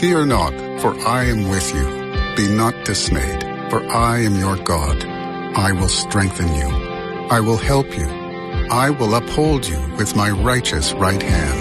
Fear not, for I am with you. Be not dismayed, for I am your God. I will strengthen you. I will help you. I will uphold you with my righteous right hand.